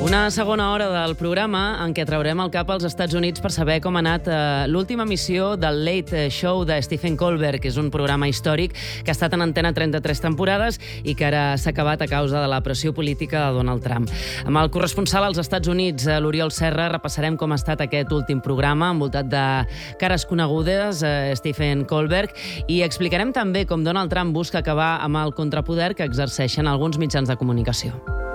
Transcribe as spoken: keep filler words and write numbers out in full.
Una segona hora del programa en què traurem el cap als Estats Units per saber com ha anat eh, l'última emissió del Late Show de Stephen Colbert, que és un programa històric que ha estat en antena trenta-tres temporades i que ara s'ha acabat a causa de la pressió política de Donald Trump. Amb el corresponsal als Estats Units, eh, l'Oriol Serra, repassarem com ha estat aquest últim programa envoltat de cares conegudes, eh, Stephen Colbert, i explicarem també com Donald Trump busca acabar amb el contrapoder que exerceixen alguns mitjans de comunicació.